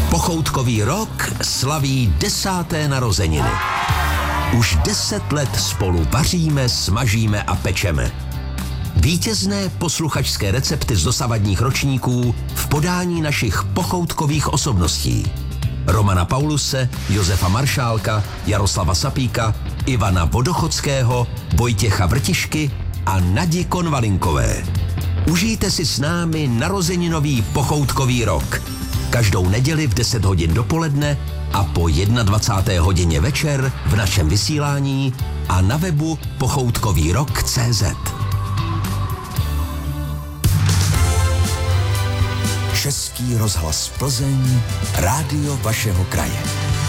Pochoutkový rok slaví 10. narozeniny. Už 10 let spolu vaříme, smažíme a pečeme. Vítězné posluchačské recepty z dosavadních ročníků v podání našich pochoutkových osobností. Romana Pauluse, Josefa Maršálka, Jaroslava Sapíka, Ivana Vodochodského, Vojtěcha Vrtišky a Nadi Konvalinkové. Užijte si s námi narozeninový pochoutkový rok. Každou neděli v 10 hodin dopoledne a po 21. hodině večer v našem vysílání a na webu pochoutkovýrok.cz. Český rozhlas Plzeň, rádio vašeho kraje.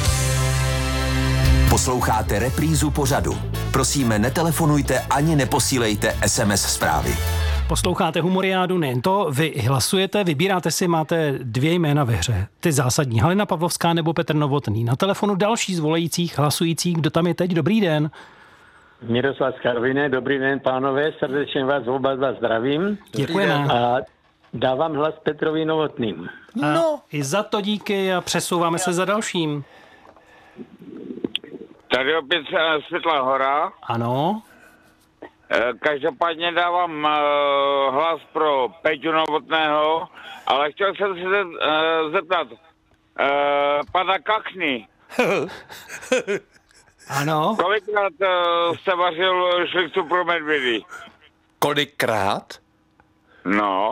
Posloucháte reprízu pořadu. Prosíme, netelefonujte ani neposílejte SMS zprávy. Posloucháte Humoriádu, nejen to, vy hlasujete, vybíráte si, máte 2 jména ve hře. Ty zásadní, Halina Pavlovská nebo Petr Novotný. Na telefonu další z volajících, hlasujících, kdo tam je teď, dobrý den. Miroslav z Karviné, dobrý den, pánové, srdečně vás oba dva zdravím. Děkujeme. A dávám hlas Petrovi Novotným. No. I za to díky a přesouváme se za dalším. Tady opět Světlá Hora. Ano. Každopádně dávám hlas pro Peťu Novotného, ale chtěl jsem se zeptat pana Kachny. Ano. Kolikrát jste vařil šlichtu pro medvědy? Kolikrát? No.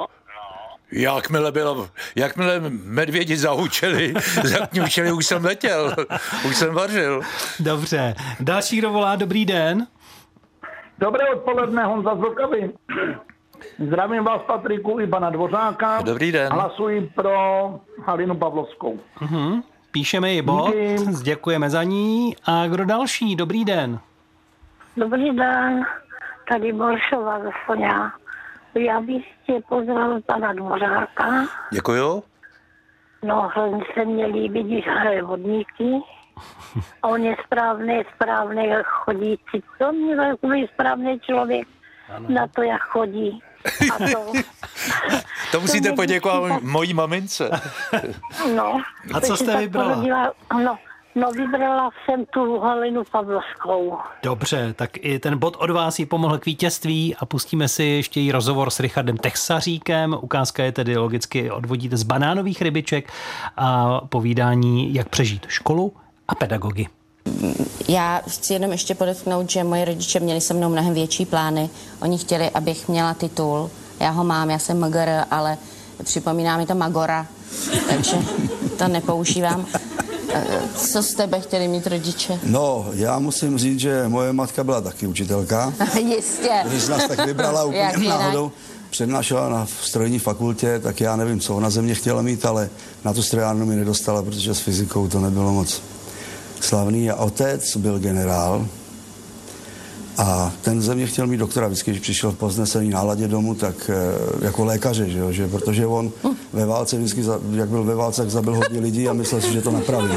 Jakmile medvědi zahučeli, zakňučeli, už jsem letěl, už jsem vařil. Dobře. Další, kdo volá, dobrý den. Dobré odpoledne, Honza z Vltavy. Zdravím vás, Patriku, i pana Dvořáka. Dobrý den. Hlasuji pro Halinu Pavlovskou. Píšeme ji bod, děkujeme za ní. A kdo další? Dobrý den. Dobrý den, tady Boršova ze Soňa. Já bych tě pozdravil pana Dvořáka. Děkuju. No, hrozně se mně líbí, když hraje vodníky. A on je správný chodící. To mě takový správný člověk. Ano. Na to, jak chodí. A to musíte poděkovat mojí mamince. No. A co jste vybrala? No, vybrala jsem tu Halinu Pavlovskou. Dobře, tak i ten bod od vás jí pomohl k vítězství a pustíme si ještě jí rozhovor s Richardem Texaříkem. Ukázka je tedy logicky odvodíte z banánových rybiček a povídání, jak přežít školu a pedagogy. Já chci jenom ještě podotknout, že moji rodiče měli se mnou mnohem větší plány. Oni chtěli, abych měla titul. Já ho mám, já jsem Magor, ale připomíná mi to Magora, takže to nepoužívám. Co z tebe chtěli mít rodiče? No, já musím říct, že moje matka byla taky učitelka. Jistě. Když nás tak vybrala úplně náhodou, přednášela na strojní fakultě, tak já nevím, co ona ze mě chtěla mít, ale na tu strojárnu mi nedostala, protože s fyzikou to nebylo moc slavný. A otec byl generál a ten ze mě chtěl mít doktora. Vždycky, když přišel v povznesený náladě domů, tak jako lékaře, že protože on ve válce vždycky, jak byl ve válce, tak zabil hodně lidí a myslel si, že to napraví.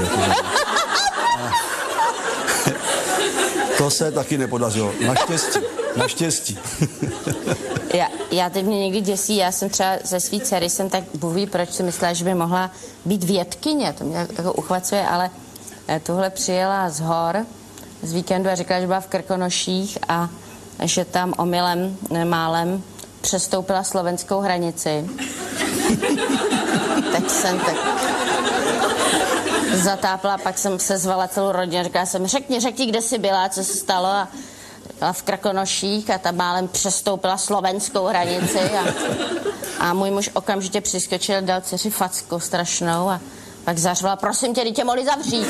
To se taky nepodařilo. Naštěstí. Já teď mě někdy děsí, já jsem třeba ze svý dcery, jsem tak bůh proč si myslela, že by mohla být vědkyně, to mě jako uchvacuje, ale tuhle přijela z hor z víkendu a říkala, že byla v Krkonoších a že tam omylem, málem přestoupila slovenskou hranici. Tak jsem tak zatápla, pak jsem se zvala celou rodinu, říkala jsem, řekni, kde jsi byla, co se stalo a byla v Krkonoších a ta málem přestoupila slovenskou hranici a můj muž okamžitě přiskočil, dal dceři facku strašnou a pak zařvala, prosím tě, tě mohli zavřít.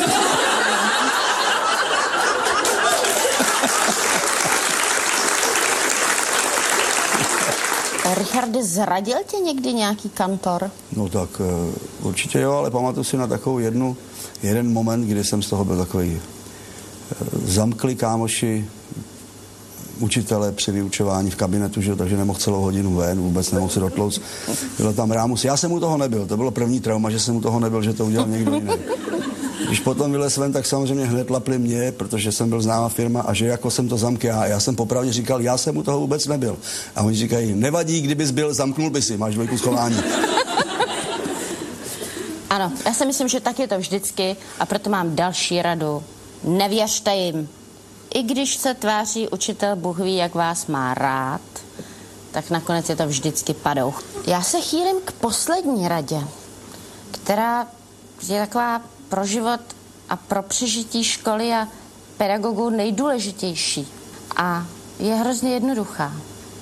Richarde, zradil tě někdy nějaký kantor? No tak určitě jo, ale pamatuju si na takovou jeden moment, kdy jsem z toho byl takový zamkli kámoši, učitele při vyučování v kabinetu, že? Takže nemohl celou hodinu ven, vůbec nemohl se dotlouct. Bylo tam rámus. Já jsem u toho nebyl, to bylo první trauma, že jsem u toho nebyl, že to udělal někdo jiný. Když potom vylez ven, tak samozřejmě hned lapli mě, protože jsem byl známá firma a že jako jsem to zamkl já jsem popravdě říkal, já jsem u toho vůbec nebyl. A oni říkají, nevadí, kdybys byl, zamknul by si, máš dvojku schování. Ano, já si myslím, že tak je to vždycky a proto mám další radu. Nevěřte jim. I když se tváří učitel Bůh ví, jak vás má rád, tak nakonec je to vždycky padouch. Já se chýlím k poslední radě, která je taková pro život a pro přežití školy a pedagogů nejdůležitější. A je hrozně jednoduchá.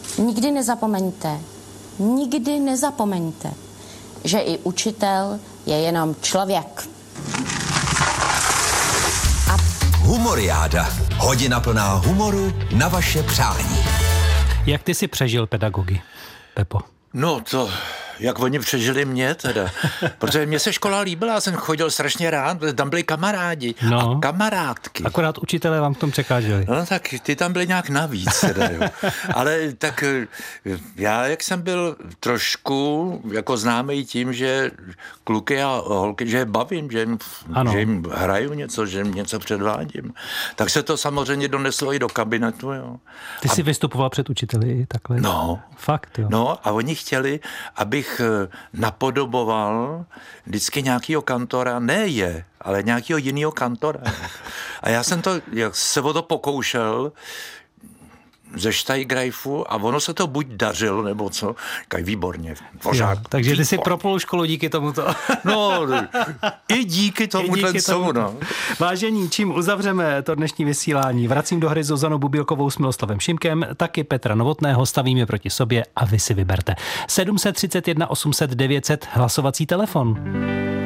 Nikdy nezapomeňte, že i učitel je jenom člověk. Humoriáda. Hodina plná humoru na vaše přání. Jak ty si přežil pedagogy, Pepo? No to, jak oni přežili mě teda, protože mě se škola líbila, já jsem chodil strašně rád, protože tam byli kamarádi a kamarádky. Akorát učitelé vám v tom překáželi. No tak ty tam byli nějak navíc teda, jo. Ale tak já, jak jsem byl trošku jako známý tím, že kluky a holky, že je bavím, že jim hraju něco, že jim něco předvádím, tak se to samozřejmě doneslo i do kabinetu, jo. Ty jsi vystupoval před učiteli takhle? No. Fakt, jo. No a oni chtěli, abych napodoboval vždycky nějakýho kantora, ne je, ale nějakýho jinýho kantora. A já jsem se o to pokoušel ze Steiggreifu a ono se to buď dařilo, nebo co, říkají výborně, pořád. Takže ty si propol školu díky tomuto. No, i díky tomu. No. Vážení, čím uzavřeme to dnešní vysílání? Vracím do hry Zuzanu Bubílkovou s Miloslavem Šimkem, taky Petra Novotného, stavíme proti sobě a vy si vyberte. 731 800 900 hlasovací telefon.